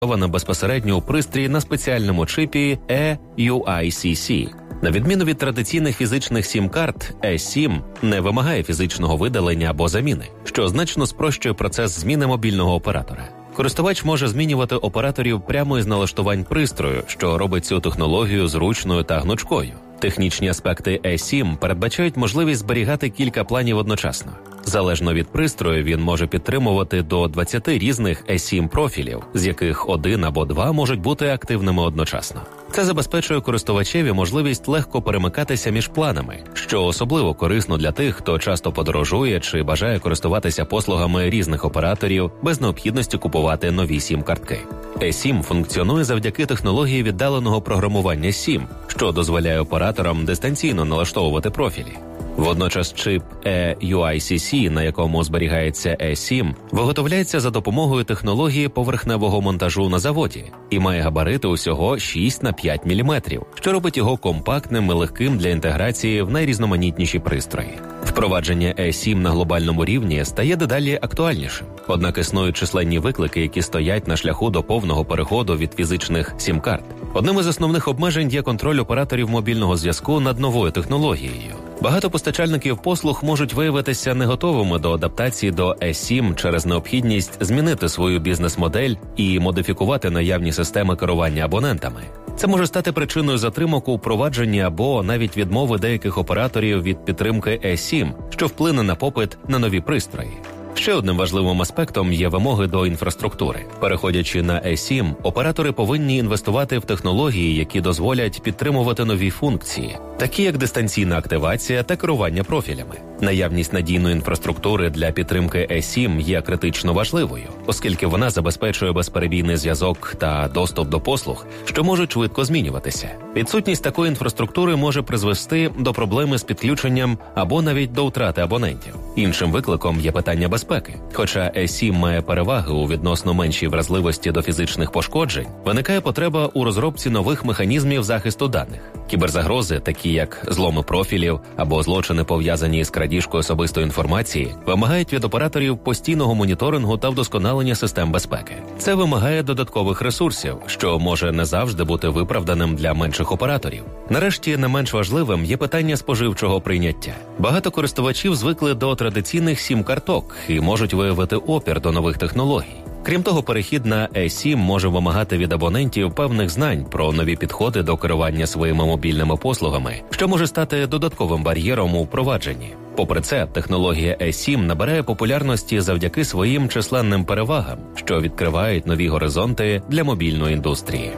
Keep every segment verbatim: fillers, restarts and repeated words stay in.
вмонтована безпосередньо у пристрій на спеціальному чипі і ю ай сі сі. На відміну від традиційних фізичних сім-карт, і сім не вимагає фізичного видалення або заміни, що значно спрощує процес зміни мобільного оператора. Користувач може змінювати операторів прямо із налаштувань пристрою, що робить цю технологію зручною та гнучкою. Технічні аспекти і сім передбачають можливість зберігати кілька планів одночасно. Залежно від пристрою, він може підтримувати до двадцяти різних і сім профілів, з яких один або два можуть бути активними одночасно. Це забезпечує користувачеві можливість легко перемикатися між планами, що особливо корисно для тих, хто часто подорожує чи бажає користуватися послугами різних операторів без необхідності купувати нові сім-картки. і сім функціонує завдяки технології віддаленого програмування сім, що дозволяє операторам дистанційно налаштовувати профілі. Водночас чип і ю ай сі сі, на якому зберігається і сім, виготовляється за допомогою технології поверхневого монтажу на заводі і має габарити усього шість на п'ять міліметрів, що робить його компактним і легким для інтеграції в найрізноманітніші пристрої. Впровадження і сім на глобальному рівні стає дедалі актуальнішим. Однак існують численні виклики, які стоять на шляху до повного переходу від фізичних сім-карт. Одним із основних обмежень є контроль операторів мобільного зв'язку над новою технологією. Багато постачальників послуг можуть виявитися не готовими до адаптації до і сім через необхідність змінити свою бізнес-модель і модифікувати наявні системи керування абонентами. Це може стати причиною затримок у впровадженні або навіть відмови деяких операторів від підтримки і сім, що вплине на попит на нові пристрої. Ще одним важливим аспектом є вимоги до інфраструктури. Переходячи на і сім, оператори повинні інвестувати в технології, які дозволять підтримувати нові функції, такі як дистанційна активація та керування профілями. Наявність надійної інфраструктури для підтримки і сім є критично важливою, оскільки вона забезпечує безперебійний зв'язок та доступ до послуг, що можуть швидко змінюватися. Відсутність такої інфраструктури може призвести до проблеми з підключенням або навіть до втрати абонентів. Іншим викликом є питання безпеки. Хоча і сім має переваги у відносно меншій вразливості до фізичних пошкоджень, виникає потреба у розробці нових механізмів захисту даних. Кіберзагрози, такі як зломи профілів або злочини, пов'язані з крадіжкою особистої інформації, вимагають від операторів постійного моніторингу та вдосконалення систем безпеки. Це вимагає додаткових ресурсів, що може не завжди бути виправданим для менших операторів. Нарешті, не менш важливим є питання споживчого прийняття. Багато користувачів звикли до традиційних сім-карток і можуть виявити опір до нових технологій. Крім того, перехід на і сім може вимагати від абонентів певних знань про нові підходи до керування своїми мобільними послугами, що може стати додатковим бар'єром у впровадженні. Попри це, технологія і сім набирає популярності завдяки своїм численним перевагам, що відкривають нові горизонти для мобільної індустрії.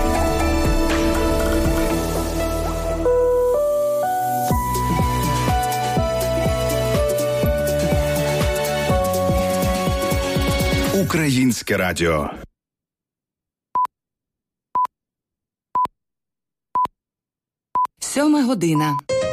Українське радіо. Сьома година.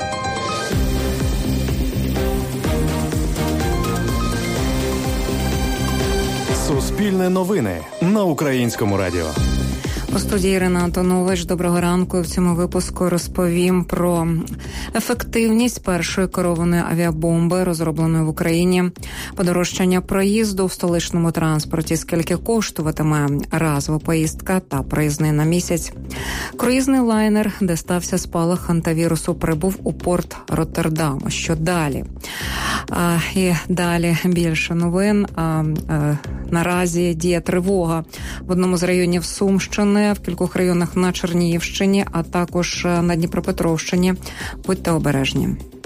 Суспільне новини на Українському радіо. У студії Ірина Антонович. Доброго ранку. В цьому випуску розповім про ефективність першої керованої авіабомби, розробленої в Україні, подорожчання проїзду в столичному транспорті, скільки коштуватиме разова поїздка та проїзний на місяць. Круїзний лайнер, де стався спалах антавірусу, прибув у порт Роттердаму. Що далі? А, і далі більше новин. А, а, наразі діє тривога в одному з районів Сумщини, в кількох районах на Чернігівщині, а також на Дніпропетровщині. Будьте обережні.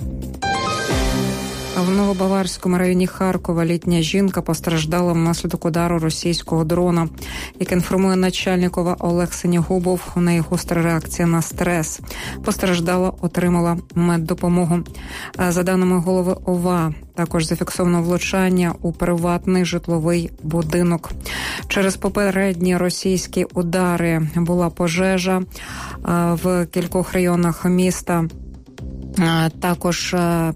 В Новобаварському районі Харкова літня жінка постраждала внаслідок удару російського дрона. Як інформує начальник ОВА Олег Синігубов, у неї гостра реакція на стрес. Постраждала, отримала меддопомогу. За даними голови ОВА, також зафіксовано влучання у приватний житловий будинок. Через попередні російські удари була пожежа в кількох районах міста. Також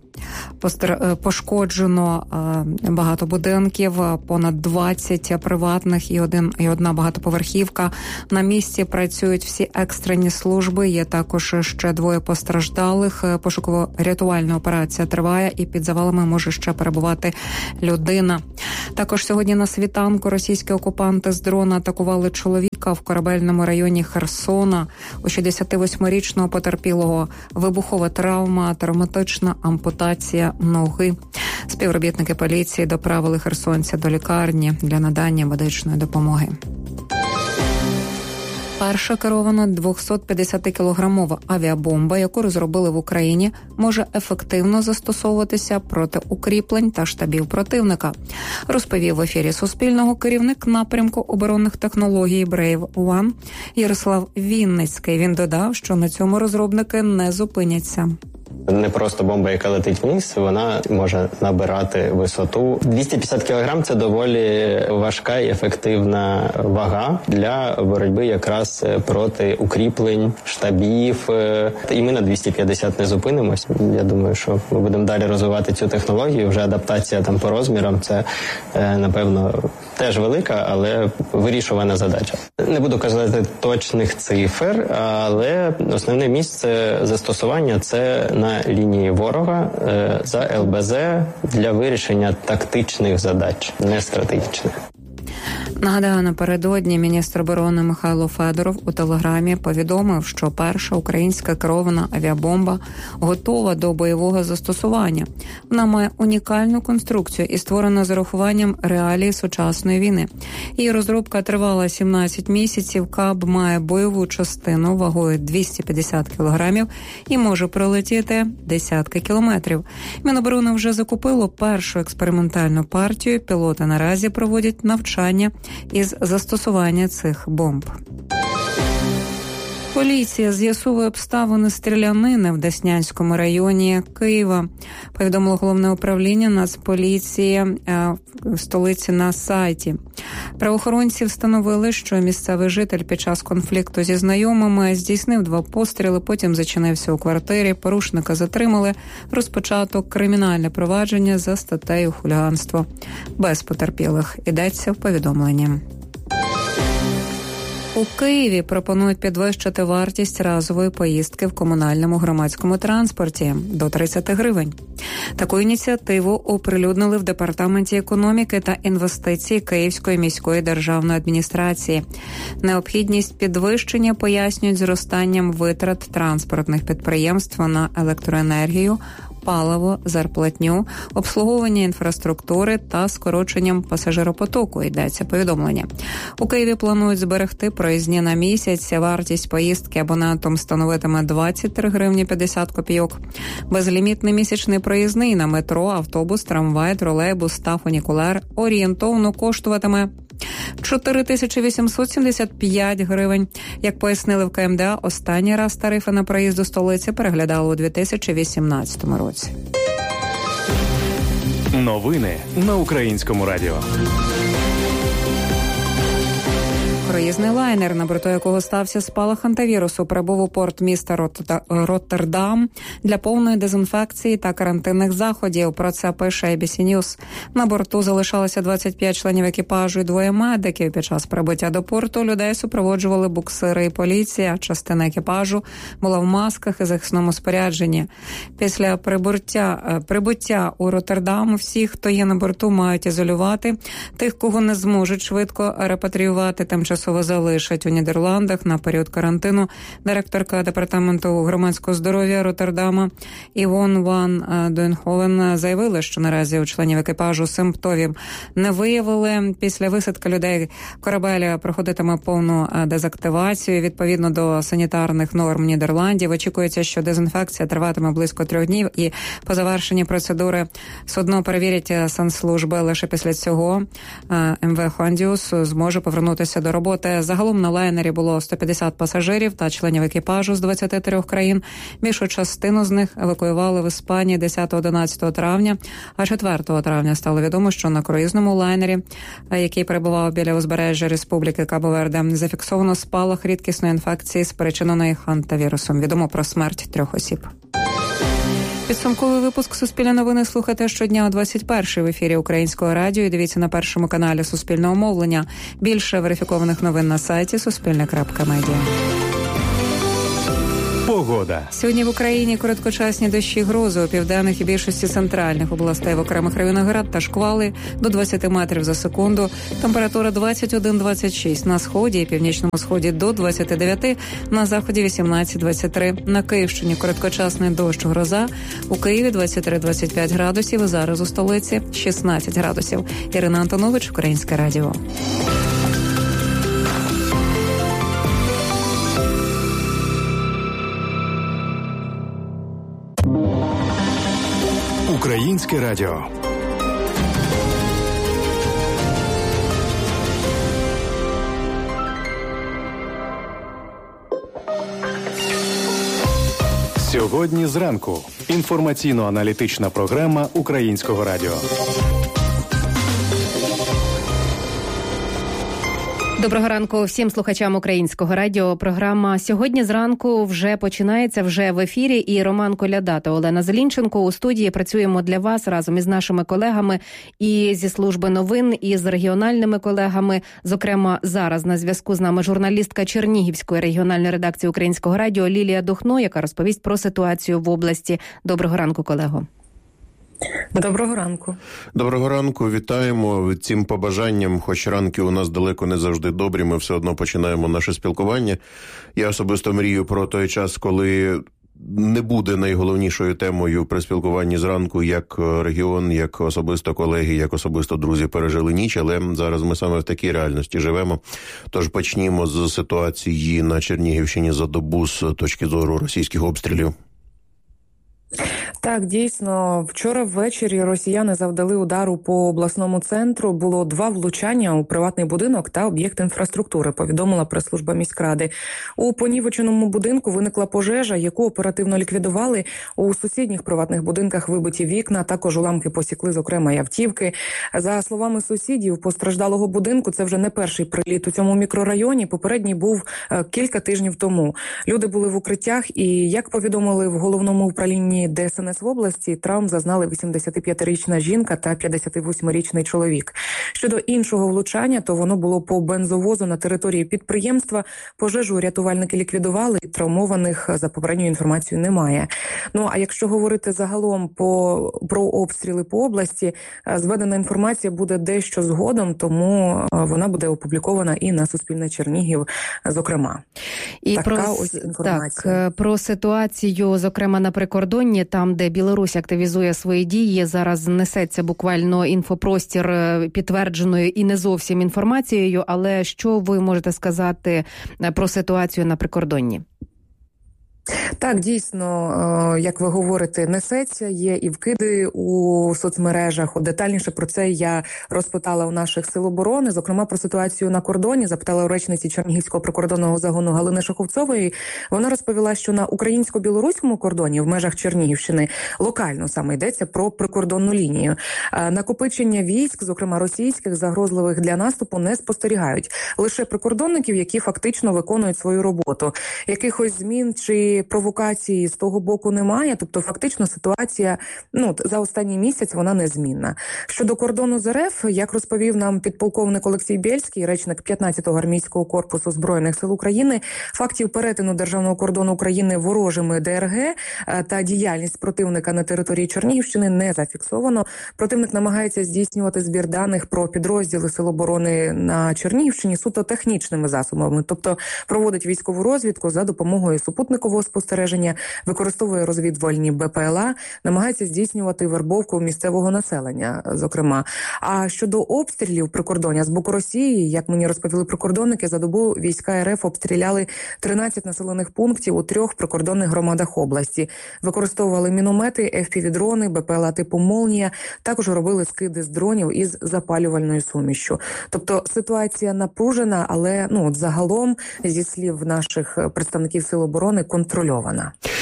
пошкоджено багато будинків, понад двадцять приватних і один і одна багатоповерхівка. На місці працюють всі екстрені служби. Є також ще двоє постраждалих. Пошуково-рятувальна операція триває, і під завалами може ще перебувати людина. Також сьогодні на світанку російські окупанти з дрона атакували чоловіка в корабельному районі Херсона. У шістдесятивосьмирічного потерпілого вибухова травма, травматична ампутація ноги. Співробітники поліції доправили херсонця до лікарні для надання медичної допомоги. Перша керована двохсотп'ятдесятикілограмова авіабомба, яку розробили в Україні, може ефективно застосовуватися проти укріплень та штабів противника, розповів в ефірі Суспільного керівник напрямку оборонних технологій Brave One Ярослав Вінницький. Він додав, що на цьому розробники не зупиняться. Не просто бомба, яка летить вниз, вона може набирати висоту. двісті п'ятдесят кілограм – це доволі важка і ефективна вага для боротьби якраз проти укріплень, штабів. І ми на двісті п'ятдесят не зупинимось. Я думаю, що ми будемо далі розвивати цю технологію. Вже адаптація там по розмірам – це, напевно, теж велика, але вирішувана задача. Не буду казати точних цифр, але основне місце застосування – це на лінії ворога за ел бе зет для вирішення тактичних задач, не стратегічних. Нагадаю, напередодні міністр оборони Михайло Федоров у телеграмі повідомив, що перша українська керована авіабомба готова до бойового застосування. Вона має унікальну конструкцію і створена з урахуванням реалій сучасної війни. Її розробка тривала сімнадцять місяців. КАБ має бойову частину вагою двісті п'ятдесят кілограмів і може пролетіти десятки кілометрів. Міноборони вже закупило першу експериментальну партію. Пілоти наразі проводять навчання із застосування цих бомб. Поліція з'ясовує обставини стрілянини в Деснянському районі Києва. Повідомило головне управління Нацполіції в столиці на сайті. Правоохоронці встановили, що місцевий житель під час конфлікту зі знайомими здійснив два постріли, потім зачинився у квартирі, порушника затримали, розпочато кримінальне провадження за статтею хуліганство. Без потерпілих, йдеться в повідомленні. У Києві пропонують підвищити вартість разової поїздки в комунальному громадському транспорті до тридцять гривень. Таку ініціативу оприлюднили в Департаменті економіки та інвестицій Київської міської державної адміністрації. Необхідність підвищення пояснюють зростанням витрат транспортних підприємств на електроенергію, паливо, зарплатню, обслуговування інфраструктури та скороченням пасажиропотоку, йдеться повідомлення. У Києві планують зберегти проїзні на місяць. Вартість поїздки абонентом становитиме двадцять три гривні п'ятдесят копійок. Безлімітний місячний проїзний на метро, автобус, трамвай, тролейбус та фунікулер орієнтовно коштуватиме чотири тисячі вісімсот сімдесят п'ять гривень. Як пояснили в ка ем де а, останній раз тарифи на проїзд до столиці переглядали у дві тисячі вісімнадцятому році. Новини на Українському радіо. Круїзний лайнер, на борту якого стався спалах антивірусу, прибув у порт міста Роттердам для повної дезінфекції та карантинних заходів. Про це пише ей бі сі News. На борту залишалося двадцять п'ять членів екіпажу і двоє медиків. Під час прибуття до порту людей супроводжували буксири і поліція. Частина екіпажу була в масках і захисному спорядженні. Після прибуття, прибуття у Роттердам всіх, хто є на борту, мають ізолювати. Тих, кого не зможуть швидко репатріювати, тимчасово залишать у Нідерландах на період карантину. Директорка департаменту громадського здоров'я Роттердама Івон Ван Дуйнховен заявила, що наразі у членів екіпажу симптомів не виявили. Після висадки людей корабель проходитиме повну дезактивацію. Відповідно до санітарних норм Нідерландів, очікується, що дезінфекція триватиме близько трьох днів, і по завершенні процедури судно перевірять санслужби. Лише після цього ем ве Хондіус зможе повернутися до роботи. Загалом на лайнері було сто п'ятдесят пасажирів та членів екіпажу з двадцяти трьох країн. Більшу частину з них евакуювали в Іспанії десятого-одинадцятого травня, а четвертого травня стало відомо, що на круїзному лайнері, який перебував біля узбережжя Республіки Кабо-Верде, зафіксовано спалах рідкісної інфекції, спричиненої хантавірусом. Відомо про смерть трьох осіб. Підсумковий випуск «Суспільне новини» слухайте щодня о двадцять першій в ефірі Українського радіо і дивіться на першому каналі Суспільного мовлення. Більше верифікованих новин на сайті суспільне крапка медіа. Погода. Сьогодні в Україні короткочасні дощі, грози у південних і більшості центральних областей, в окремих районах град та шквали до двадцять метрів за секунду. Температура двадцять один - двадцять шість на сході і північному сході до двадцять дев'ять, на заході вісімнадцять - двадцять три. На Київщині короткочасний дощ, гроза. У Києві двадцять три - двадцять п'ять градусів, зараз у столиці шістнадцять градусів. Ірина Антонович, Українське радіо. Українське радіо. Сьогодні зранку. Інформаційно-аналітична програма Українського радіо. Доброго ранку всім слухачам Українського радіо. Програма «Сьогодні зранку» вже починається, вже в ефірі. І Роман Коляда та Олена Зелінченко у студії працюємо для вас разом із нашими колегами і зі служби новин, і з регіональними колегами. Зокрема, зараз на зв'язку з нами журналістка Чернігівської регіональної редакції Українського радіо Лілія Духно, яка розповість про ситуацію в області. Доброго ранку, колего. Доброго ранку. Доброго ранку, вітаємо. Цим побажанням, хоч ранки у нас далеко не завжди добрі, ми все одно починаємо наше спілкування. Я особисто мрію про той час, коли не буде найголовнішою темою при спілкуванні зранку, як регіон, як особисто колеги, як особисто друзі пережили ніч, але зараз ми саме в такій реальності живемо. Тож почнімо з ситуації на Чернігівщині за добу з точки зору російських обстрілів. Так, дійсно, вчора ввечері росіяни завдали удару по обласному центру. Було два влучання у приватний будинок та об'єкт інфраструктури, повідомила прес-служба міськради. У понівеченому будинку виникла пожежа, яку оперативно ліквідували. У сусідніх приватних будинках вибиті вікна, також уламки посікли, зокрема, й автівки. За словами сусідів постраждалого будинку, це вже не перший приліт у цьому мікрорайоні. Попередній був кілька тижнів тому. Люди були в укриттях і, як повідомили в головному управлінні Де Ес Ен Ес в області, травм зазнали вісімдесятип'ятирічна жінка та п'ятдесятивосьмирічний чоловік. Щодо іншого влучання, то воно було по бензовозу на території підприємства. Пожежу рятувальники ліквідували, травмованих, за попередньою інформацією, немає. Ну, а якщо говорити загалом по, про обстріли по області, зведена інформація буде дещо згодом, тому вона буде опублікована і на Суспільне Чернігів, зокрема. І така про, ось інформація. Так, про ситуацію, зокрема, на прикордонні, там, де Білорусь активізує свої дії, зараз несеться буквально інфопростір підтвердженою і не зовсім інформацією, але що ви можете сказати про ситуацію на прикордонні? Так, дійсно, як ви говорите, несеться, є і вкиди у соцмережах. Детальніше про це я розпитала у наших сил оборони, зокрема про ситуацію на кордоні, запитала у речниці Чернігівського прикордонного загону Галини Шаховцової. Вона розповіла, що на українсько-білоруському кордоні в межах Чернігівщини локально саме йдеться про прикордонну лінію. Накопичення військ, зокрема російських, загрозливих для наступу, не спостерігають. Лише прикордонників, які фактично виконують свою роботу. Якихось змін чи провокації з того боку немає, тобто фактично ситуація, ну, за останній місяць вона незмінна. Щодо кордону з Ер Еф, як розповів нам підполковник Олексій Бєльський, речник п'ятнадцятого армійського корпусу Збройних сил України, фактів перетину державного кордону України ворожими Де Ер Ге та діяльність противника на території Чернігівщини не зафіксовано. Противник намагається здійснювати збір даних про підрозділи сил оборони на Чернігівщині суто технічними засобами, тобто проводить військову розвідку за допомогою супутникового спостереження, використовує розвідувальні Бе Пе Ел А, намагається здійснювати вербовку місцевого населення, зокрема. А щодо обстрілів прикордоння з боку Росії, як мені розповіли прикордонники, за добу війська Ер Еф обстріляли тринадцять населених пунктів у трьох прикордонних громадах області. Використовували міномети, еф пі ві-дрони, Бе Пе Ел А типу «Молнія», також робили скиди з дронів із запалювальною сумішчю. Тобто ситуація напружена, але ну от загалом, зі слів наших представників сил оборони, контрольована.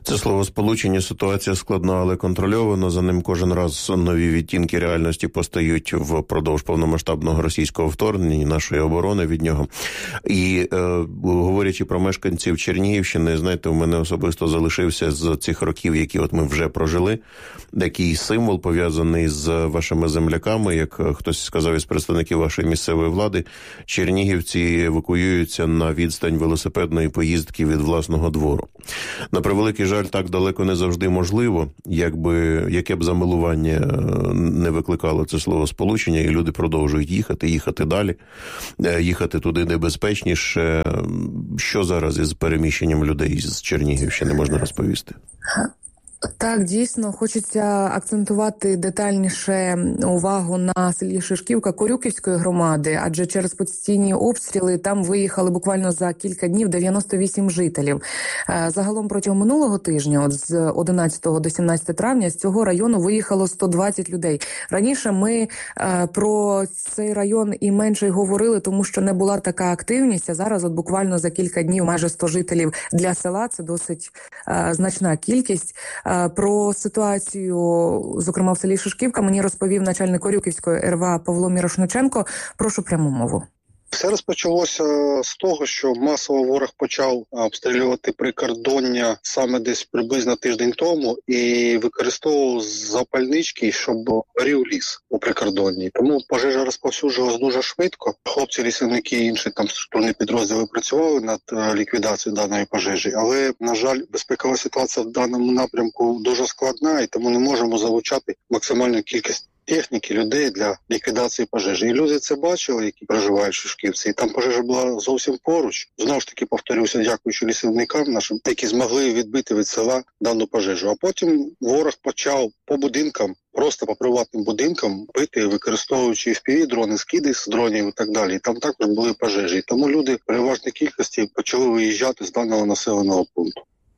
Це словосполучення «ситуація складна, але контрольована». За ним кожен раз нові відтінки реальності постають впродовж повномасштабного російського вторгнення, нашої оборони від нього. І е, говорячи про мешканців Чернігівщини, знаєте, у мене особисто залишився з цих років, які от ми вже прожили, такий символ пов'язаний з вашими земляками, як хтось сказав із представників вашої місцевої влади, чернігівці евакуюються на відстань велосипедної поїздки від власного двору. На превеликий жаль, так далеко не завжди можливо, якби, яке б замилування не викликало це словосполучення, і люди продовжують їхати, їхати далі, їхати туди небезпечніше. Що зараз із переміщенням людей з Чернігівщини можна розповісти? Так, дійсно, хочеться акцентувати детальніше увагу на селі Шишківка Корюківської громади, адже через постійні обстріли там виїхали буквально за кілька днів дев'яносто вісім жителів. Загалом протягом минулого тижня, от з одинадцятого до сімнадцятого травня, з цього району виїхало сто двадцять людей. Раніше ми про цей район і менше й говорили, тому що не була така активність, а зараз от буквально за кілька днів майже сто жителів для села, це досить значна кількість. Про ситуацію, зокрема в селі Шишківка, мені розповів начальник Корюківської ер ве а Павло Мірошниченко. Прошу пряму мову. Все розпочалося з того, що масово ворог почав обстрілювати прикордоння саме десь приблизно тиждень тому і використовував запальнички, щоб горів ліс у прикордонні. Тому пожежа розповсюджувалась дуже швидко. Хлопці, лісівники і інші там структурні підрозділи працювали над ліквідацією даної пожежі, але, на жаль, безпекова ситуація в даному напрямку дуже складна, і тому не можемо залучати максимальну кількість техніки, людей для ліквідації пожежі. І люди це бачили, які проживають в Шишківці. І там пожежа була зовсім поруч. Знову ж таки, повторюся, дякуючи лісівникам нашим, які змогли відбити від села дану пожежу. А потім ворог почав по будинкам, просто по приватним будинкам бити, використовуючи еф пі ві-дрони, скиди з дронів і так далі. І там також були пожежі. І тому люди в переважній кількості почали виїжджати з даного населеного пункту.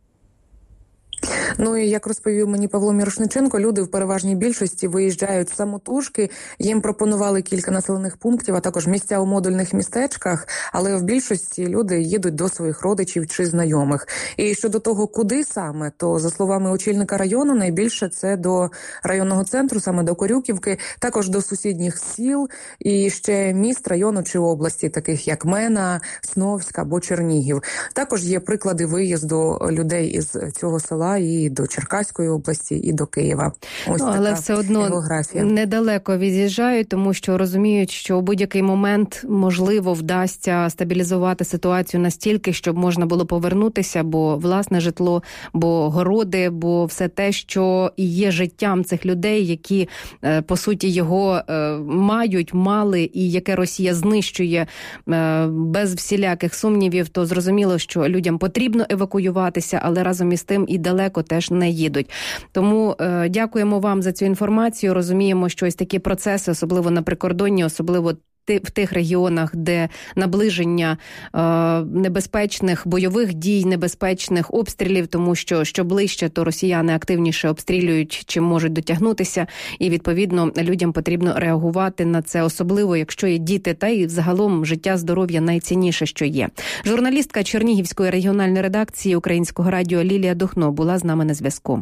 Ну і як розповів мені Павло Мірошниченко, люди в переважній більшості виїжджають самотужки. Їм пропонували кілька населених пунктів, а також місця у модульних містечках, але в більшості люди їдуть до своїх родичів чи знайомих. І щодо того, куди саме, то, за словами очільника району, найбільше це до районного центру, саме до Корюківки, також до сусідніх сіл і ще міст району чи області, таких як Мена, Сновська або Чернігів. Також є приклади виїзду людей із цього села і до Черкаської області, і до Києва. Ось ну, така але все одно географія. Недалеко від'їжджають, тому що розуміють, що у будь-який момент, можливо, вдасться стабілізувати ситуацію настільки, щоб можна було повернутися, бо власне житло, бо городи, бо все те, що і є життям цих людей, які, по суті, його мають, мали, і яке Росія знищує без всіляких сумнівів, то зрозуміло, що людям потрібно евакуюватися, але разом із тим і далеко теж не їдуть. Тому е, дякуємо вам за цю інформацію. Розуміємо, що ось такі процеси, особливо на прикордонні, особливо в тих регіонах, де наближення е, небезпечних бойових дій, небезпечних обстрілів, тому що що ближче, то росіяни активніше обстрілюють, чим можуть дотягнутися, і, відповідно, людям потрібно реагувати на це, особливо, якщо є діти, та й загалом життя, здоров'я найцінніше, що є. Журналістка Чернігівської регіональної редакції Українського радіо Лілія Духно була з нами на зв'язку.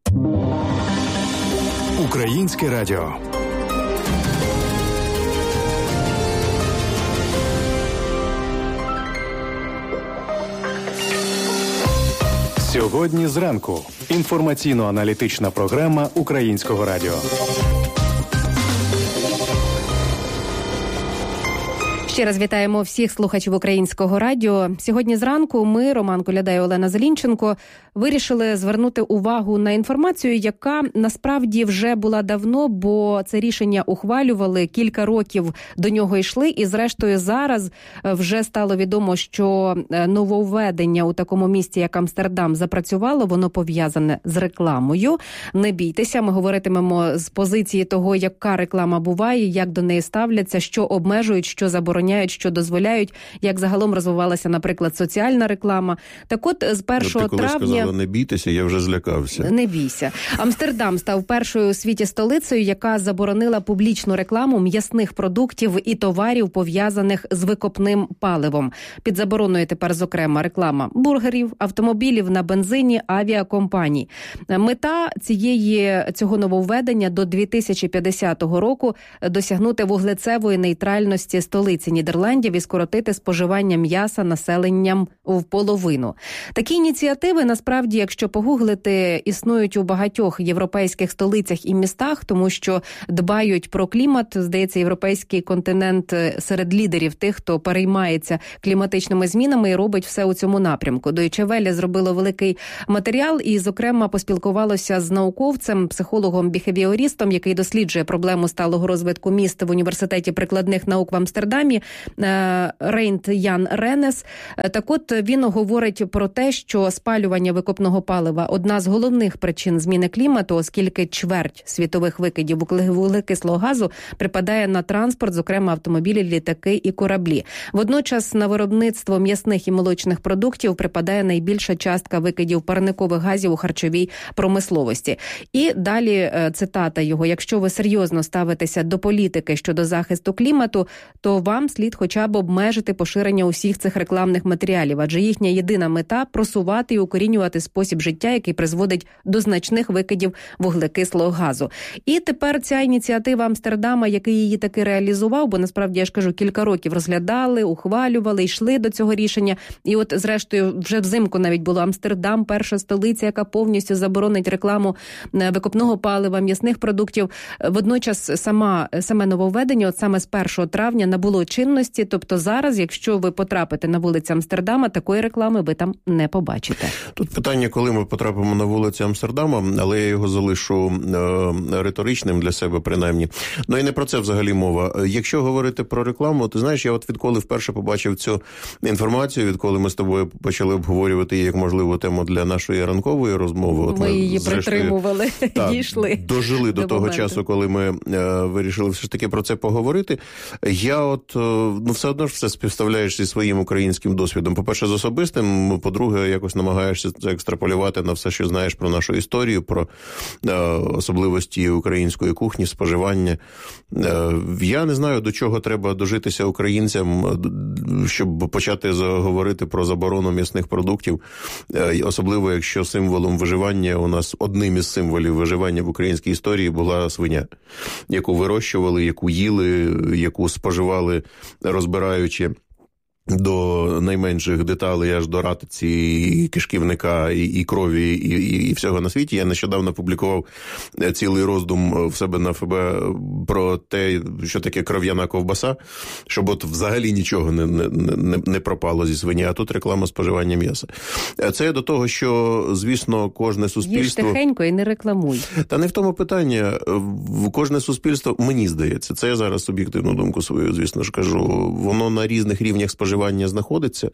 Українське радіо. Сьогодні зранку. Інформаційно-аналітична програма Українського радіо. Ще раз вітаємо всіх слухачів Українського радіо. Сьогодні зранку ми, Роман Коляда і Олена Зелінченко, вирішили звернути увагу на інформацію, яка насправді вже була давно, бо це рішення ухвалювали, кілька років до нього йшли, і зрештою зараз вже стало відомо, що нововведення у такому місті, як Амстердам, запрацювало, воно пов'язане з рекламою. Не бійтеся, ми говоритимемо з позиції того, яка реклама буває, як до неї ставляться, що обмежують, що забороняють, забороняють, що дозволяють, як загалом розвивалася, наприклад, соціальна реклама. Так от, з першого травня... Ти коли сказала «не бійтеся», я вже злякався. Не бійся. Амстердам став першою у світі столицею, яка заборонила публічну рекламу м'ясних продуктів і товарів, пов'язаних з викопним паливом. Під забороною тепер, зокрема, реклама бургерів, автомобілів на бензині, авіакомпаній. Мета цієї, цього нововведення до дві тисячі п'ятдесятого року досягнути вуглецевої нейтральності столиці Нідерландів і скоротити споживання м'яса населенням в половину. Такі ініціативи, насправді, якщо погуглити, існують у багатьох європейських столицях і містах, тому що дбають про клімат. Здається, європейський континент серед лідерів тих, хто переймається кліматичними змінами і робить все у цьому напрямку. Deutsche Welle зробило великий матеріал і, зокрема, поспілкувалося з науковцем, психологом-біхевіористом, який досліджує проблему сталого розвитку міст в Університеті прикладних наук в Амстердамі, Рейнт Ян Ренес. Так от, він говорить про те, що спалювання викопного палива – одна з головних причин зміни клімату, оскільки чверть світових викидів вуглекислого газу припадає на транспорт, зокрема автомобілі, літаки і кораблі. Водночас на виробництво м'ясних і молочних продуктів припадає найбільша частка викидів парникових газів у харчовій промисловості. І далі цитата його: «Якщо ви серйозно ставитеся до політики щодо захисту клімату, то вам слід хоча б обмежити поширення усіх цих рекламних матеріалів, адже їхня єдина мета – просувати і укорінювати спосіб життя, який призводить до значних викидів вуглекислого газу». І тепер ця ініціатива Амстердама, який її таки реалізував, бо насправді, я ж кажу, кілька років розглядали, ухвалювали, йшли до цього рішення. І от, зрештою, вже взимку навіть було Амстердам, перша столиця, яка повністю заборонить рекламу викопного палива, м'ясних продуктів. Водночас сама, саме нововведення, от саме з першого травня, набуло чинності. Тобто зараз, якщо ви потрапите на вулиці Амстердама, такої реклами ви там не побачите. Тут питання, коли ми потрапимо на вулиці Амстердама, але я його залишу е, риторичним для себе, принаймні. Ну і не про це взагалі мова. Якщо говорити про рекламу, ти знаєш, я от відколи вперше побачив цю інформацію, відколи ми з тобою почали обговорювати її як можливу тему для нашої ранкової розмови. От ми, ми її зрештою, притримували, так, дійшли. Дожили до, до того моменту. Часу, коли ми е, вирішили все ж таки про це поговорити. Я от, е, ну все одно ж все співставляєш зі своїм українським досвідом. По-перше, з особистим, по-друге, якось намагаєшся це екстраполювати на все, що знаєш про нашу історію, про е, особливості української кухні, споживання. Е, я не знаю, до чого треба дожитися українцям, щоб почати говорити про заборону м'ясних продуктів, е, особливо, якщо символом виживання у нас, одним із символів виживання в українській історії була свиня, яку вирощували, яку їли, яку споживали, розбираючи до найменших деталей, аж до ратиці, і кишківника, і, і крові, і, і, і всього на світі. Я нещодавно публікував цілий роздум в себе на еф бе про те, що таке кров'яна ковбаса, щоб от взагалі нічого не, не, не, не пропало зі свині, а тут реклама споживання м'яса. Це до того, що, звісно, кожне суспільство... Їж тихенько і не рекламуй. Та не в тому питання. Кожне суспільство, мені здається, це я зараз суб'єктивну думку свою, звісно ж, кажу, воно на різних рівнях споживання знаходиться,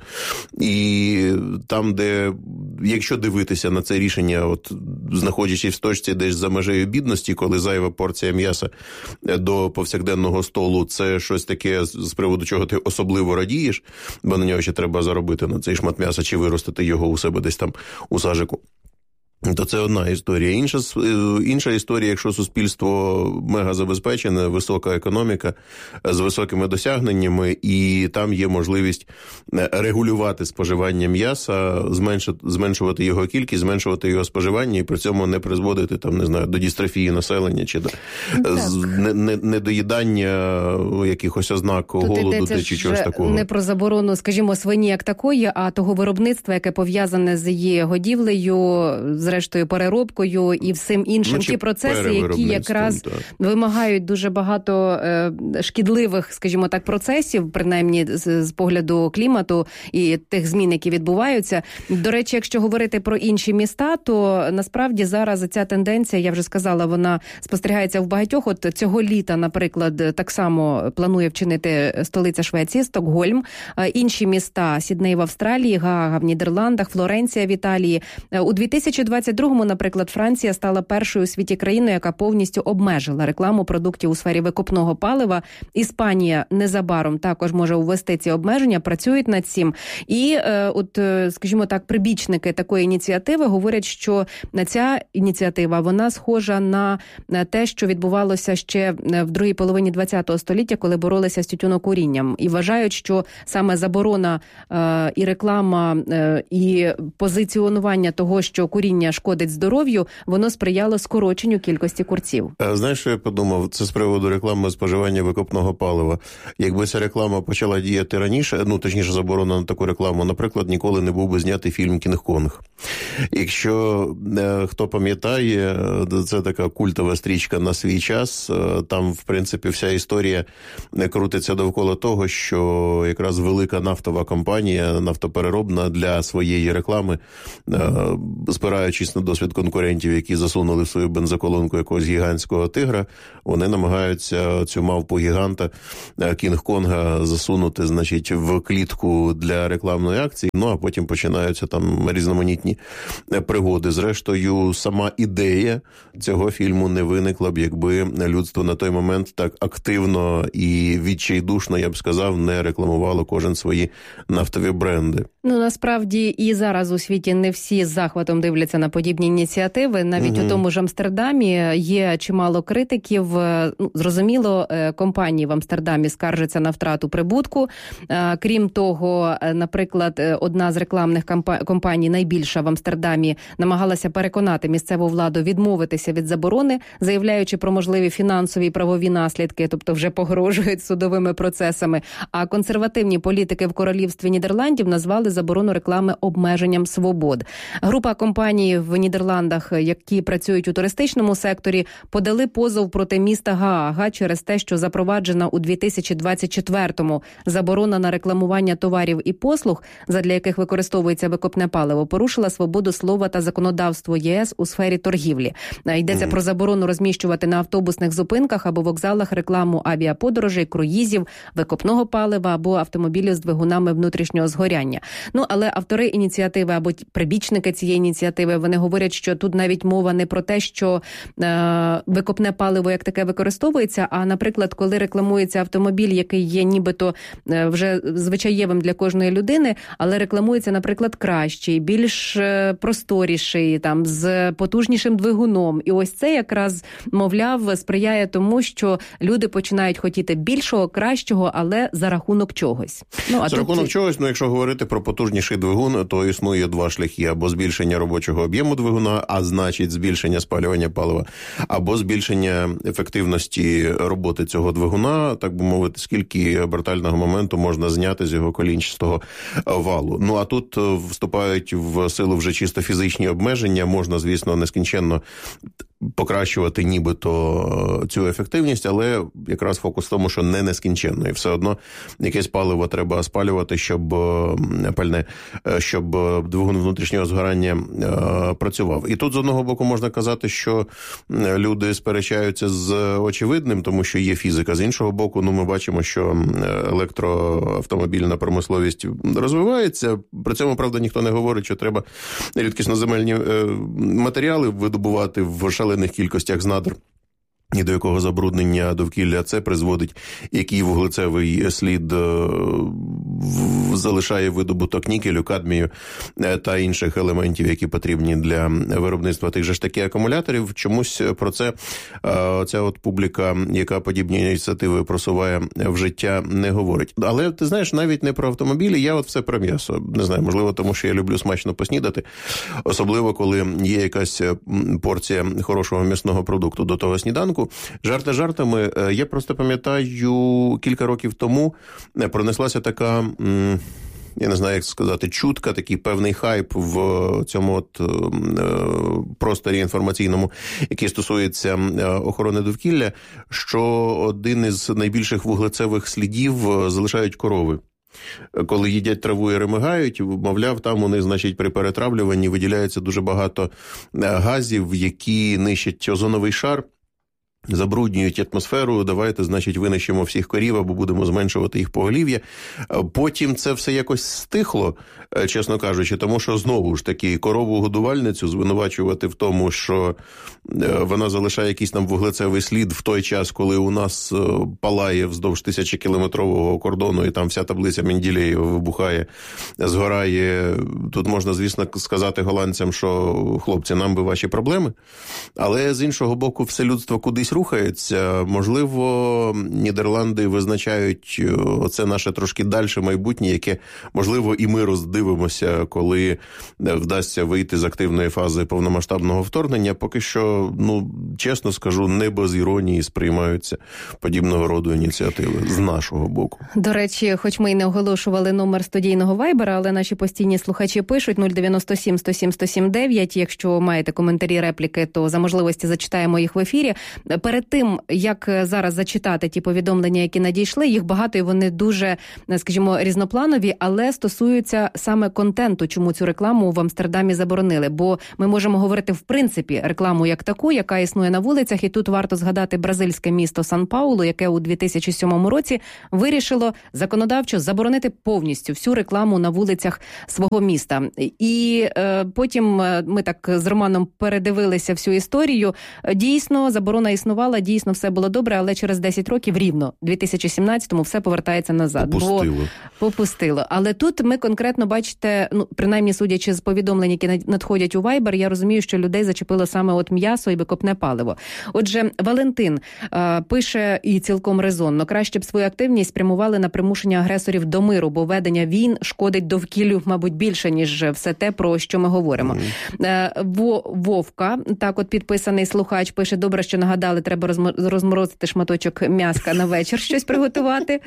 і там, де, якщо дивитися на це рішення, от знаходячись в точці десь за межею бідності, коли зайва порція м'яса до повсякденного столу, це щось таке, з приводу чого ти особливо радієш, бо на нього ще треба заробити, на цей шмат м'яса, чи виростити його у себе десь там у сажику. То це одна історія. Інша, інша історія, якщо суспільство мега забезпечене, висока економіка з високими досягненнями, і там є можливість регулювати споживання м'яса, зменшувати його кількість, зменшувати його споживання, і при цьому не призводити, там, не знаю, до дистрофії населення, чи до недоїдання якихось ознак тут голоду, чи чогось такого. Не про заборону, скажімо, свині як такої, а того виробництва, яке пов'язане з її годівлею, зрештою переробкою і всім іншим. Ну, ті процеси, які якраз так. вимагають дуже багато е, шкідливих, скажімо так, процесів, принаймні з, з погляду клімату і тих змін, які відбуваються. До речі, якщо говорити про інші міста, то насправді зараз ця тенденція, я вже сказала, вона спостерігається в багатьох. От цього літа, наприклад, так само планує вчинити столиця Швеції, Стокгольм, інші міста, Сідней в Австралії, Гаага в Нідерландах, Флоренція в Італії. У дві тисячі двадцять двадцять другому, наприклад, Франція стала першою у світі країною, яка повністю обмежила рекламу продуктів у сфері викопного палива. Іспанія незабаром також може ввести ці обмеження, працюють над цим. І е, от, скажімо так, прибічники такої ініціативи говорять, що ця ініціатива, вона схожа на те, що відбувалося ще в другій половині ХХ століття, коли боролися з тютюнокурінням. І вважають, що саме заборона е, і реклама, е, і позиціонування того, що куріння шкодить здоров'ю, воно сприяло скороченню кількості курців. Знаєш, що я подумав? Це з приводу реклами споживання викопного палива. Якби ця реклама почала діяти раніше, ну, точніше, заборона на таку рекламу, наприклад, ніколи не був би знятий фільм «Кінг-Конг». Якщо е, хто пам'ятає, це така культова стрічка на свій час, е, там, в принципі, вся історія крутиться довкола того, що якраз велика нафтова компанія, нафтопереробна, для своєї реклами, е, спираючись на досвід конкурентів, які засунули в свою бензоколонку якогось гігантського тигра, вони намагаються цю мавпу-гіганта Кінг-Конга засунути, значить, в клітку для рекламної акції, ну, а потім починаються там різноманітні пригоди. Зрештою, сама ідея цього фільму не виникла б, якби людство на той момент так активно і відчайдушно, я б сказав, не рекламувало кожен свої нафтові бренди. Ну, насправді, і зараз у світі не всі з захватом дивляться на подібні ініціативи. Навіть угу. у тому ж Амстердамі є чимало критиків. Ну, зрозуміло, компанії в Амстердамі скаржаться на втрату прибутку. Крім того, наприклад, одна з рекламних компаній, найбільша в Амстердамі, намагалася переконати місцеву владу відмовитися від заборони, заявляючи про можливі фінансові і правові наслідки, тобто вже погрожують судовими процесами. А консервативні політики в Королівстві Нідерландів назвали заборону реклами обмеженням свобод. Група компаній в Нідерландах, які працюють у туристичному секторі, подали позов проти міста Гаага через те, що запроваджена у дві тисячі двадцять четвертому заборона на рекламування товарів і послуг, задля яких використовується викопне паливо, порушила свободу слова та законодавство ЄС у сфері торгівлі. Йдеться mm-hmm. про заборону розміщувати на автобусних зупинках або вокзалах рекламу авіаподорожей, круїзів, викопного палива або автомобілів з двигунами внутрішнього згоряння. Ну, але автори ініціативи або прибічники цієї ініціативи, вони говорять, що тут навіть мова не про те, що е, викопне паливо як таке використовується, а, наприклад, коли рекламується автомобіль, який є нібито е, вже звичаєвим для кожної людини, але рекламується, наприклад, кращий, більш е, просторіший, там, з потужнішим двигуном. І ось це якраз, мовляв, сприяє тому, що люди починають хотіти більшого, кращого, але за рахунок чогось. Ну, а за тут... рахунок чогось, ну, якщо говорити про потужніший двигун, то існує два шляхи. Або збільшення робочого об'єму двигуна, а значить збільшення спалювання палива, або збільшення ефективності роботи цього двигуна, так би мовити, скільки обертального моменту можна зняти з його колінчастого валу. Ну, а тут вступають в силу вже чисто фізичні обмеження. Можна, звісно, нескінченно покращувати нібито цю ефективність, але якраз фокус в тому, що не нескінченно. І все одно якесь паливо треба спалювати, щоб пальне, щоб двигун внутрішнього згорання е, працював. І тут з одного боку можна казати, що люди сперечаються з очевидним, тому що є фізика. З іншого боку, ну, ми бачимо, що електроавтомобільна промисловість розвивається. При цьому, правда, ніхто не говорить, що треба рідкісноземельні е, матеріали видобувати в шалених кількостях з надр, і до якого забруднення довкілля це призводить, який вуглецевий слід залишає видобуток нікелю, кадмію та інших елементів, які потрібні для виробництва тих же ж таки акумуляторів. Чомусь про це ця от публіка, яка подібні ініціативи просуває в життя, не говорить. Але ти знаєш, навіть не про автомобілі, я от все про м'ясо. Не знаю, можливо, тому що я люблю смачно поснідати, особливо коли є якась порція хорошого м'ясного продукту до того сніданку. Жарти жартами, я просто пам'ятаю, кілька років тому пронеслася така, я не знаю, як сказати, чутка, такий певний хайп в цьому от просторі інформаційному, який стосується охорони довкілля, що один із найбільших вуглецевих слідів залишають корови. Коли їдять траву і ремигають, мовляв, там вони, значить, при перетравлюванні виділяється дуже багато газів, які нищать озоновий шар, забруднюють атмосферу, давайте, значить, винищимо всіх корів або будемо зменшувати їх поголів'я. Потім це все якось стихло, чесно кажучи, тому що, знову ж таки, корову-годувальницю звинувачувати в тому, що вона залишає якийсь там вуглецевий слід в той час, коли у нас палає вздовж тисячокілометрового кордону, і там вся таблиця Менделєєва вибухає, згорає. Тут можна, звісно, сказати голландцям, що, хлопці, нам би ваші проблеми. Але, з іншого боку, все людство кудись рухається. Можливо, Нідерланди визначають оце наше трошки дальше майбутнє, яке, можливо, і ми роздивимося, коли вдасться вийти з активної фази повномасштабного вторгнення. Поки що, ну, чесно скажу, не без іронії сприймаються подібного роду ініціативи з нашого боку. До речі, хоч ми й не оголошували номер студійного вайбера, але наші постійні слухачі пишуть нуль дев'яносто сім сто сім сто сім дев'ять. Якщо маєте коментарі, репліки, то за можливості зачитаємо їх в ефірі. Перед тим, як зараз зачитати ті повідомлення, які надійшли, їх багато і вони дуже, скажімо, різнопланові, але стосуються саме контенту, чому цю рекламу в Амстердамі заборонили. Бо ми можемо говорити, в принципі, рекламу як таку, яка існує на вулицях, і тут варто згадати бразильське місто Сан-Паулу, яке у дві тисячі сьомому році вирішило законодавчо заборонити повністю всю рекламу на вулицях свого міста. І е, потім ми так з Романом передивилися всю історію. Дійсно, заборона існувала, дійсно все було добре, але через десять років рівно, у дві тисячі сімнадцятому, все повертається назад. Попустило. Бо попустило. Але тут ми конкретно, бачите, ну, принаймні судячи з повідомлень, які надходять у Viber, я розумію, що людей зачепило саме от м'ясо і викопне паливо. Отже, Валентин е, пише, і цілком резонно, краще б свою активність спрямували на примушення агресорів до миру, бо ведення війн шкодить довкіллю, мабуть, більше, ніж все те, про що ми говоримо. Mm. Е, Вовка, так от підписаний слухач, пише, добре, що нагадали, треба розморозити шматочок м'яска на вечір, щось приготувати.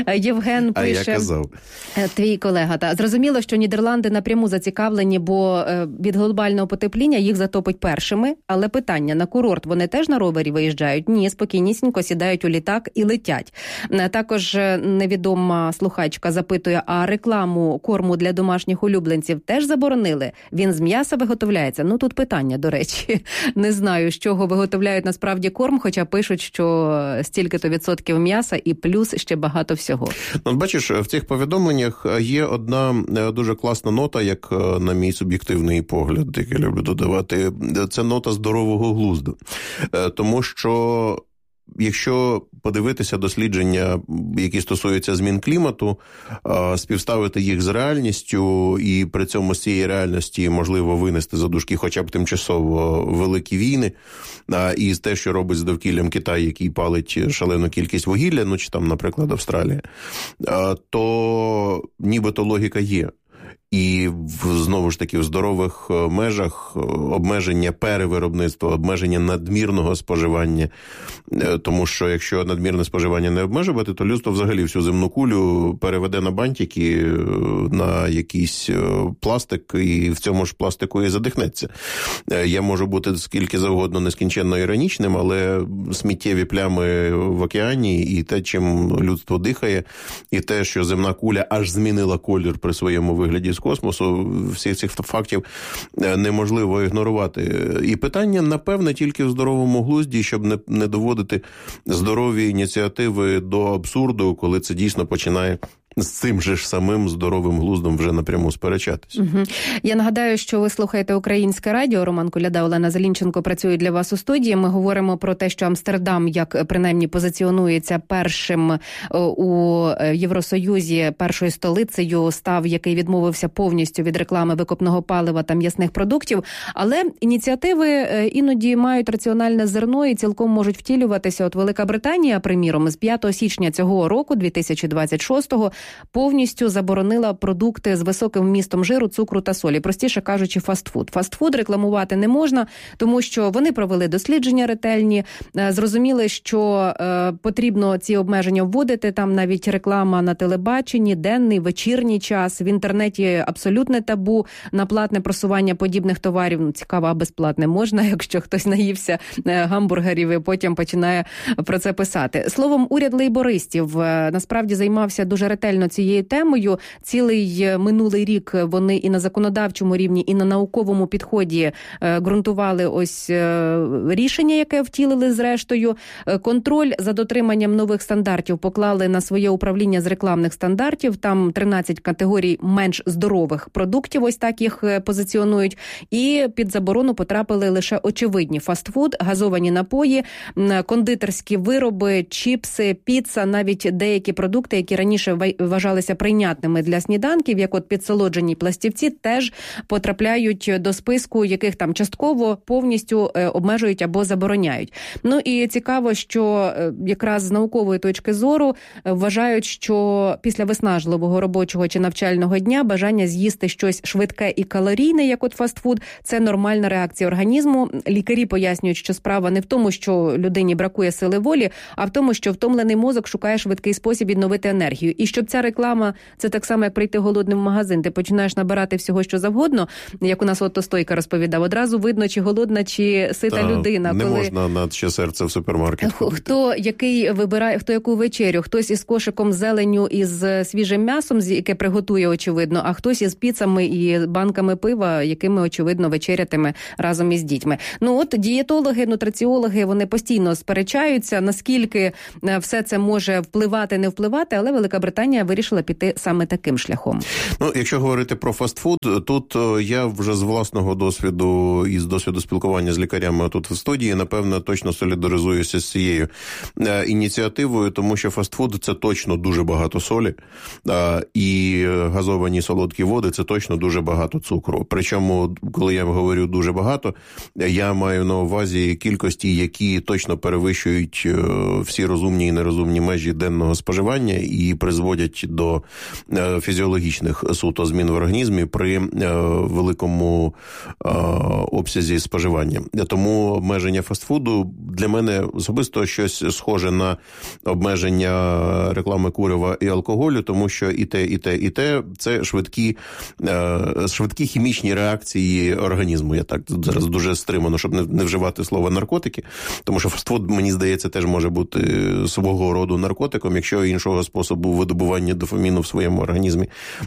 Євген пише... А я казав. Твій колега, та. Зрозуміло, що Нідерланди напряму зацікавлені, бо від глобального потепління їх затопить першими. Але питання, на курорт вони теж на ровері виїжджають? Ні, спокійнісінько сідають у літак і летять. Також невідома слухачка запитує, а рекламу корму для домашніх улюбленців теж заборонили? Він з м'яса виготовляється? Ну, тут питання, до речі. Не знаю, з чого виготовляють насправді корм, хоча пишуть, що стільки-то відсотків м'яса і плюс ще багато всього. Ну, бачиш, в цих повідомленнях є одна дуже класна нота, як на мій суб'єктивний погляд, який я люблю додавати. Це нота здорового глузду. Тому що якщо подивитися дослідження, які стосуються змін клімату, співставити їх з реальністю і при цьому з цієї реальності можливо винести за дужки хоча б тимчасово великі війни, і з те, що робить з довкіллям Китай, який палить шалену кількість вугілля, ну чи там, наприклад, Австралія, то нібито логіка є. І, знову ж таки, в здорових межах обмеження перевиробництва, обмеження надмірного споживання. Тому що, якщо надмірне споживання не обмежувати, то людство взагалі всю земну кулю переведе на бантики, на якийсь пластик, і в цьому ж пластику і задихнеться. Я можу бути скільки завгодно нескінченно іронічним, але сміттєві плями в океані і те, чим людство дихає, і те, що земна куля аж змінила колір при своєму вигляді з космосу, всіх цих фактів неможливо ігнорувати. І питання, напевне, тільки в здоровому глузді, щоб не, не доводити здорові ініціативи до абсурду, коли це дійсно починає з цим же ж самим здоровим глуздом вже напряму сперечатись. Угу. Я нагадаю, що ви слухаєте Українське радіо. Роман Коляда, Олена Зелінченко працюють для вас у студії. Ми говоримо про те, що Амстердам, як принаймні позиціонується першим у Євросоюзі, першою столицею став, який відмовився повністю від реклами викопного палива та м'ясних продуктів. Але ініціативи іноді мають раціональне зерно і цілком можуть втілюватися. От Велика Британія, приміром, з п'ятого січня цього року, дві тисячі двадцять шостого, повністю заборонила продукти з високим вмістом жиру, цукру та солі. Простіше кажучи, фастфуд. Фастфуд рекламувати не можна, тому що вони провели дослідження ретельні, зрозуміли, що е, потрібно ці обмеження вводити. Там навіть реклама на телебаченні, денний, вечірній час. В інтернеті абсолютне табу на платне просування подібних товарів. Ну, цікаво, а безплатне можна, якщо хтось наївся гамбургерів і потім починає про це писати. Словом, уряд лейбористів насправді займався дуже ретельно ретельно цією темою. Цілий минулий рік вони і на законодавчому рівні, і на науковому підході ґрунтували ось рішення, яке втілили зрештою. Контроль за дотриманням нових стандартів поклали на своє управління з рекламних стандартів. Там тринадцять категорій менш здорових продуктів, ось так їх позиціонують. І під заборону потрапили лише очевидні фастфуд, газовані напої, кондитерські вироби, чіпси, піца, навіть деякі продукти, які раніше вважалися прийнятними для сніданків, як от підсолоджені пластівці, теж потрапляють до списку, яких там частково, повністю обмежують або забороняють. Ну і цікаво, що якраз з наукової точки зору вважають, що після виснажливого робочого чи навчального дня бажання з'їсти щось швидке і калорійне, як от фастфуд, це нормальна реакція організму. Лікарі пояснюють, що справа не в тому, що людині бракує сили волі, а в тому, що втомлений мозок шукає швидкий спосіб відновити енергію. І щоб ця реклама, це так само, як прийти голодним в магазин. Ти починаєш набирати всього, що завгодно, як у нас Отто Стойка розповідав. Одразу видно, чи голодна, чи сита Та, людина. Не коли... можна на ще серце в супермаркет. Хто який вибирає, хто яку вечерю. Хтось із кошиком зеленю із свіжим м'ясом, яке приготує, очевидно, а хтось із піцами і банками пива, якими, очевидно, вечерятиме разом із дітьми. Ну от дієтологи, нутриціологи, вони постійно сперечаються, наскільки все це може впливати, не впливати, але Велика Британія вирішила піти саме таким шляхом. Ну, якщо говорити про фастфуд, тут я вже з власного досвіду і з досвіду спілкування з лікарями тут в студії, напевно, точно солідаризуюся з цією ініціативою, тому що фастфуд – це точно дуже багато солі, і газовані солодкі води – це точно дуже багато цукру. Причому, коли я говорю дуже багато, я маю на увазі кількості, які точно перевищують всі розумні і нерозумні межі денного споживання і призводять до фізіологічних суто змін в організмі при великому обсязі споживання. Тому обмеження фастфуду для мене особисто щось схоже на обмеження реклами курива і алкоголю, тому що і те, і те, і те – це швидкі, швидкі хімічні реакції організму. Я так зараз дуже стримано, щоб не, не вживати слово наркотики, тому що фастфуд, мені здається, теж може бути свого роду наркотиком, якщо іншого способу видобування дофаміну в своєму організмі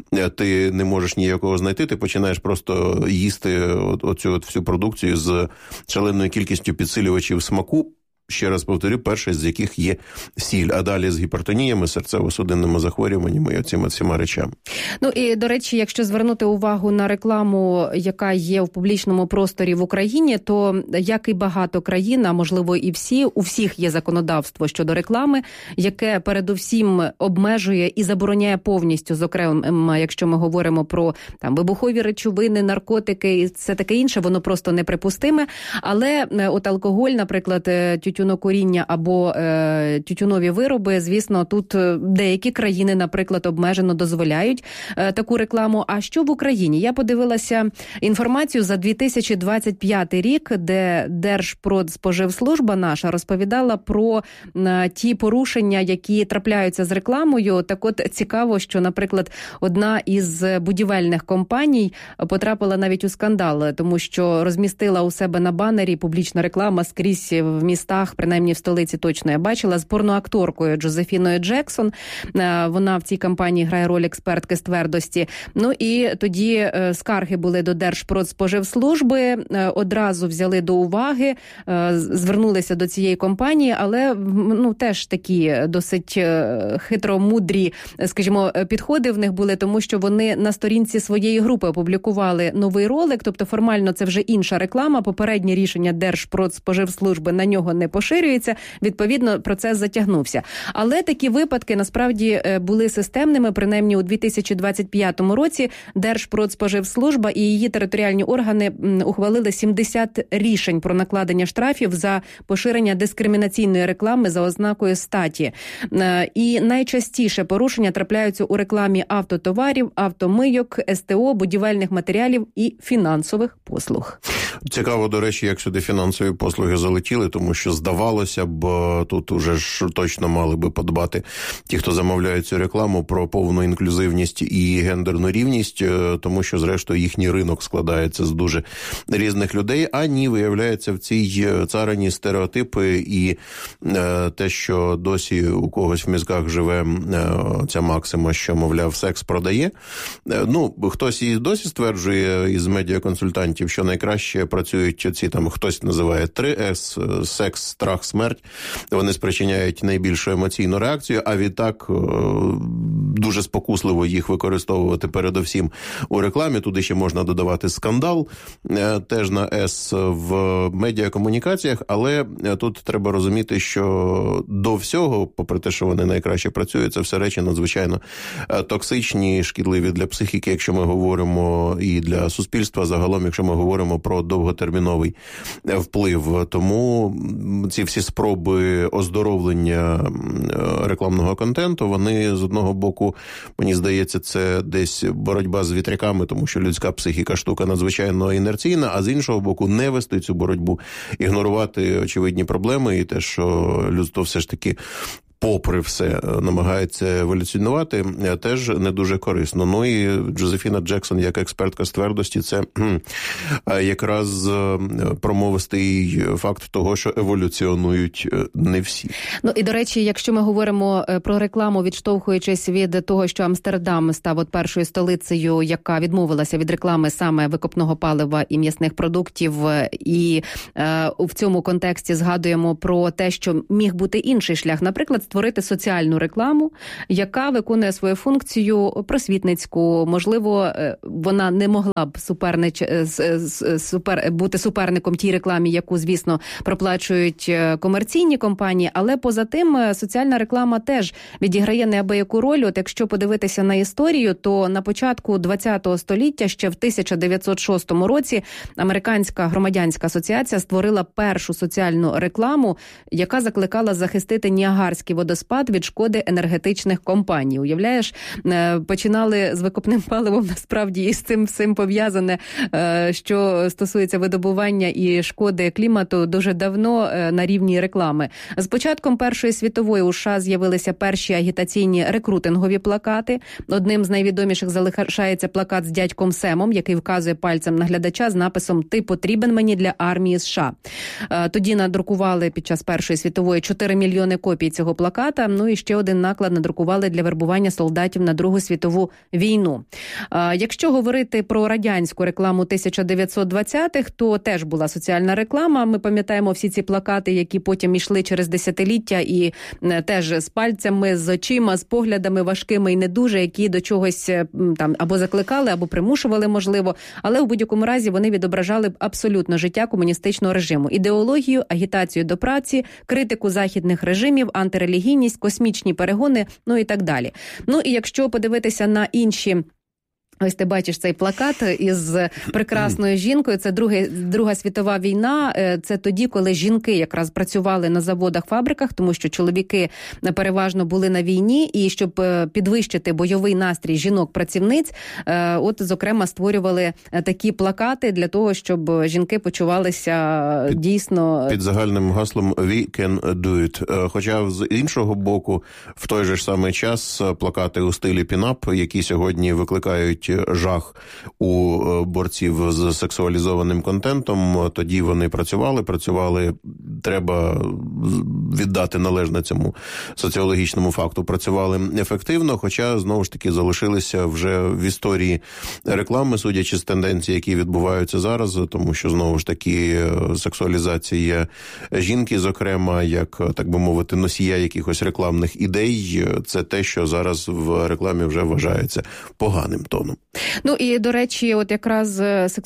ти не можеш ніякого знайти, ти починаєш просто їсти оцю от всю продукцію з шаленою кількістю підсилювачів смаку. Ще раз повторю, перший з яких є сіль, а далі з гіпертоніями, серцево-судинними захворюваннями і оціми всіма речами. Ну і, до речі, якщо звернути увагу на рекламу, яка є в публічному просторі в Україні, то, як і багато країн, а можливо і всі, у всіх є законодавство щодо реклами, яке передусім обмежує і забороняє повністю, зокрема, якщо ми говоримо про там вибухові речовини, наркотики і все таке інше, воно просто неприпустиме. Але от алкоголь, наприклад, тютюнокуріння або е, тютюнові вироби, звісно, тут деякі країни, наприклад, обмежено дозволяють е, таку рекламу. А що в Україні? Я подивилася інформацію за дві тисячі двадцять п'ятий рік, де Держпродспоживслужба наша розповідала про е, ті порушення, які трапляються з рекламою. Так от цікаво, що, наприклад, одна із будівельних компаній потрапила навіть у скандал, тому що розмістила у себе на банері публічна реклама скрізь в містах, принаймні в столиці точно я бачила, з порноакторкою Джозефіною Джексон. Вона в цій кампанії грає роль експертки з твердості. Ну і тоді скарги були до Держпродспоживслужби, одразу взяли до уваги, звернулися до цієї компанії, але ну теж такі досить хитромудрі, скажімо, підходи в них були, тому що вони на сторінці своєї групи опублікували новий ролик, тобто формально це вже інша реклама, попереднє рішення Держпродспоживслужби на нього не поширюється, відповідно, процес затягнувся. Але такі випадки, насправді, були системними, принаймні у дві тисячі двадцять п'ятому році Держпродспоживслужба і її територіальні органи ухвалили сімдесят рішень про накладення штрафів за поширення дискримінаційної реклами за ознакою статі. І найчастіше порушення трапляються у рекламі автотоварів, автомийок, ес те о, будівельних матеріалів і фінансових послуг. Цікаво, до речі, як сюди фінансові послуги залетіли, тому що здавалося б, тут уже ж точно мали би подбати ті, хто замовляють цю рекламу, про повну інклюзивність і гендерну рівність, тому що, зрештою, їхній ринок складається з дуже різних людей, а ні, виявляється, в цій царині стереотипи і те, що досі у когось в мізках живе ця максима, що, мовляв, секс продає. Ну, хтось і досі стверджує із медіаконсультантів, що найкраще працюють ці, там, хтось називає три ес, секс, страх, смерть. Вони спричиняють найбільшу емоційну реакцію, а відтак дуже спокусливо їх використовувати передовсім у рекламі. Туди ще можна додавати скандал, теж на С в медіакомунікаціях, але тут треба розуміти, що до всього, попри те, що вони найкраще працюють, це все речі надзвичайно токсичні, шкідливі для психіки, якщо ми говоримо, і для суспільства загалом, якщо ми говоримо про довготерміновий вплив. Тому ці всі спроби оздоровлення рекламного контенту, вони з одного боку, мені здається, це десь боротьба з вітряками, тому що людська психіка штука надзвичайно інерційна, а з іншого боку не вести цю боротьбу, ігнорувати очевидні проблеми і те, що людство все ж таки попри все намагається еволюціонувати, теж не дуже корисно. Ну і Джозефіна Джексон, як експертка з твердості, це якраз промовистий факт того, що еволюціонують не всі. Ну і, до речі, якщо ми говоримо про рекламу, відштовхуючись від того, що Амстердам став от першою столицею, яка відмовилася від реклами саме викопного палива і м'ясних продуктів, і е, в цьому контексті згадуємо про те, що міг бути інший шлях, наприклад, створити соціальну рекламу, яка виконує свою функцію просвітницьку. Можливо, вона не могла б супернич... супер... бути суперником тій рекламі, яку, звісно, проплачують комерційні компанії, але поза тим соціальна реклама теж відіграє неабияку роль. От якщо подивитися на історію, то на початку ХХ століття, ще в тисяча дев'ятсот шостому році, Американська громадянська асоціація створила першу соціальну рекламу, яка закликала захистити Ніагарський водоспад від шкоди енергетичних компаній. Уявляєш, починали з викопним паливом, насправді, і з цим всім пов'язане, що стосується видобування і шкоди клімату, дуже давно на рівні реклами. З початком Першої світової у США з'явилися перші агітаційні рекрутингові плакати. Одним з найвідоміших залишається плакат з дядьком Семом, який вказує пальцем на глядача з написом «Ти потрібен мені для армії США». Тоді надрукували під час Першої світової чотири мільйони копій цього плаката, ну і ще один наклад надрукували для вербування солдатів на Другу світову війну. Якщо говорити про радянську рекламу тисяча дев'ятсот двадцятих, то теж була соціальна реклама. Ми пам'ятаємо всі ці плакати, які потім йшли через десятиліття і теж з пальцями, з очима, з поглядами важкими і не дуже, які до чогось там або закликали, або примушували, можливо, але у будь-якому разі вони відображали абсолютно життя комуністичного режиму. Ідеологію, агітацію до праці, критику західних режимів, антирелігійність, космічні перегони, ну і так далі. Ну і якщо подивитися на інші... Ось ти бачиш цей плакат із прекрасною жінкою. Це друга, Друга світова війна. Це тоді, коли жінки якраз працювали на заводах, фабриках, тому що чоловіки переважно були на війні. І щоб підвищити бойовий настрій жінок-працівниць, от, зокрема, створювали такі плакати для того, щоб жінки почувалися під, дійсно... Під загальним гаслом «We can do it». Хоча з іншого боку, в той же ж самий час плакати у стилі пінап, які сьогодні викликають жах у борців з сексуалізованим контентом, тоді вони працювали, працювали, треба віддати належне цьому соціологічному факту, працювали ефективно, хоча, знову ж таки, залишилися вже в історії реклами, судячи з тенденцій, які відбуваються зараз, тому що, знову ж таки, сексуалізація жінки, зокрема, як, так би мовити, носія якихось рекламних ідей, це те, що зараз в рекламі вже вважається поганим тоном. Ну і, до речі, от якраз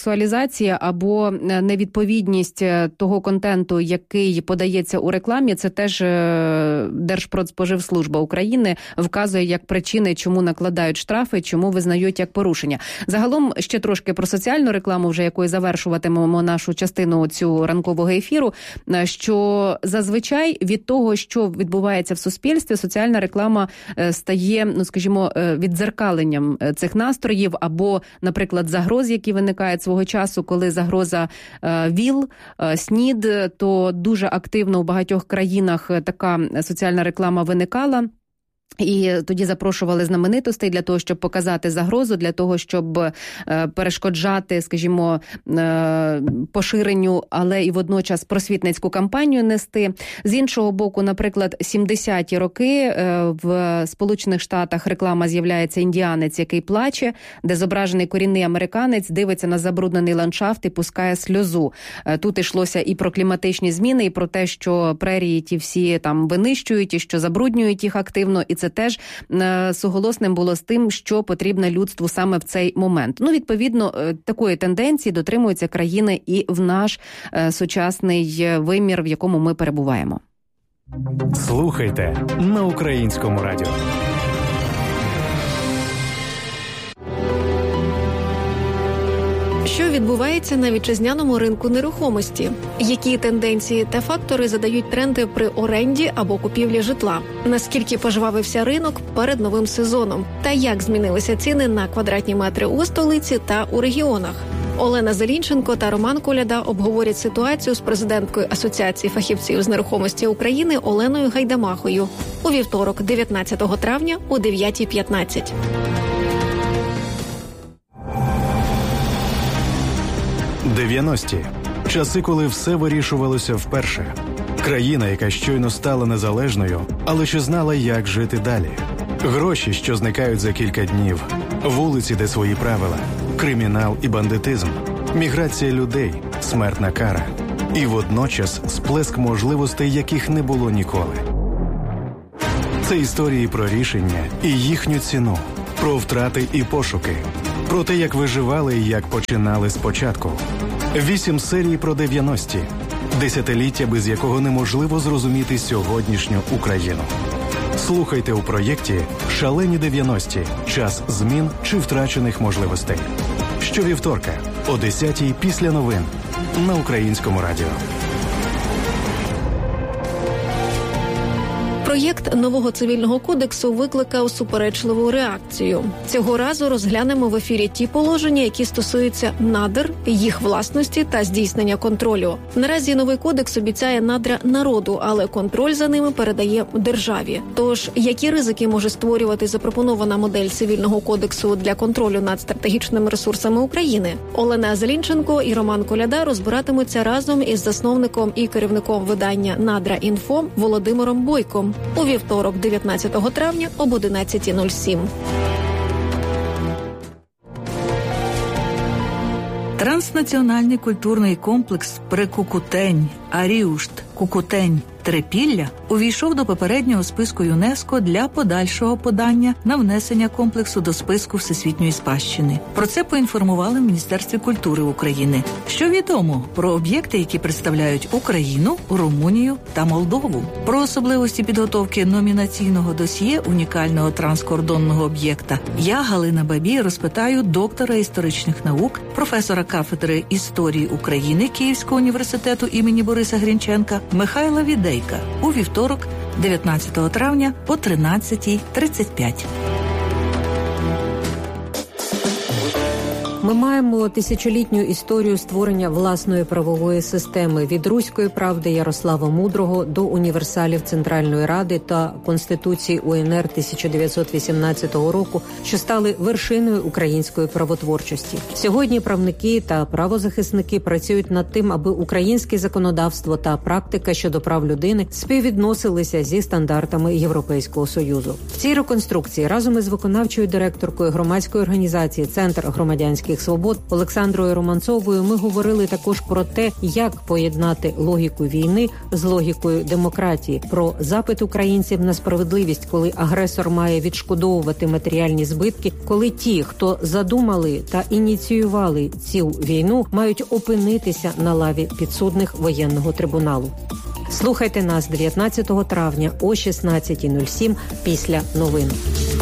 сексуалізація або невідповідність того контенту, який подається у рекламі, це теж Держпродспоживслужба України вказує як причини, чому накладають штрафи, чому визнають як порушення. Загалом ще трошки про соціальну рекламу, вже якою завершуватимемо нашу частину цю ранкового ефіру, що зазвичай від того, що відбувається в суспільстві, соціальна реклама стає, ну скажімо, віддзеркаленням цих настроїв або, наприклад, загроз, які виникають свого часу, коли загроза ВІЛ, СНІД, то дуже активно у багатьох країнах така соціальна реклама виникала. І тоді запрошували знаменитостей для того, щоб показати загрозу, для того, щоб е, перешкоджати, скажімо, е, поширенню, але і водночас просвітницьку кампанію нести. З іншого боку, наприклад, сімдесяті роки е, в Сполучених Штатах реклама з'являється «Індіанець, який плаче», де зображений корінний американець дивиться на забруднений ландшафт і пускає сльозу. Е, тут йшлося і про кліматичні зміни, і про те, що прерії ті всі там винищують, і що забруднюють їх активно, і це теж е, суголосним було з тим, що потрібно людству саме в цей момент. Ну, відповідно, е, такої тенденції дотримуються країни і в наш е, сучасний вимір, в якому ми перебуваємо. Слухайте на Українському радіо. Що відбувається на вітчизняному ринку нерухомості? Які тенденції та фактори задають тренди при оренді або купівлі житла? Наскільки пожвавився ринок перед новим сезоном? Та як змінилися ціни на квадратні метри у столиці та у регіонах? Олена Зелінченко та Роман Коляда обговорять ситуацію з президенткою Асоціації фахівців з нерухомості України Оленою Гайдамахою у вівторок, дев'ятнадцятого травня о дев'ятій п'ятнадцять. дев'яності. Часи, коли все вирішувалося вперше. Країна, яка щойно стала незалежною, але ще знала, як жити далі. Гроші, що зникають за кілька днів. Вулиці, де свої правила. Кримінал і бандитизм. Міграція людей. Смертна кара. І водночас сплеск можливостей, яких не було ніколи. Це історії про рішення і їхню ціну. Про втрати і пошуки. Про те, як виживали і як починали спочатку. Вісім серій про дев'яності. Десятиліття, без якого неможливо зрозуміти сьогоднішню Україну. Слухайте у проєкті «Шалені дев'яності. Час змін чи втрачених можливостей». Щовівторка о десятій після новин на Українському радіо. Проєкт нового цивільного кодексу викликав суперечливу реакцію. Цього разу розглянемо в ефірі ті положення, які стосуються надр, їх власності та здійснення контролю. Наразі новий кодекс обіцяє надра народу, але контроль за ними передає державі. Тож, які ризики може створювати запропонована модель цивільного кодексу для контролю над стратегічними ресурсами України? Олена Зелінченко і Роман Коляда розбиратимуться разом із засновником і керівником видання «Надра.Інфо» Володимиром Бойком у вівторок, дев'ятнадцятого травня об одинадцятій нуль сім. Транснаціональний культурний комплекс «Прикукутень», «Аріушт», «Кукутень», «Трипілля» увійшов до попереднього списку ЮНЕСКО для подальшого подання на внесення комплексу до списку всесвітньої спадщини. Про це поінформували в Міністерстві культури України. Що відомо про об'єкти, які представляють Україну, Румунію та Молдову? Про особливості підготовки номінаційного досьє унікального транскордонного об'єкта я, Галина Бабій, розпитаю доктора історичних наук, професора кафедри історії України Київського університету імені Бориса Грінченка Михайла Відейка у вівторок, дев'ятнадцятого травня о тринадцятій тридцять п'ять. Ми маємо тисячолітню історію створення власної правової системи від руської правди Ярослава Мудрого до універсалів Центральної Ради та Конституції УНР тисяча дев'ятсот вісімнадцятого року, що стали вершиною української правотворчості. Сьогодні правники та правозахисники працюють над тим, аби українське законодавство та практика щодо прав людини співвідносилися зі стандартами Європейського Союзу. В цій реконструкції разом із виконавчою директоркою громадської організації «Центр громадянських свобод» Олександрою Романцовою ми говорили також про те, як поєднати логіку війни з логікою демократії, про запит українців на справедливість, коли агресор має відшкодовувати матеріальні збитки, коли ті, хто задумали та ініціювали цю війну, мають опинитися на лаві підсудних воєнного трибуналу. Слухайте нас дев'ятнадцятого травня о шістнадцята нуль сім після новин.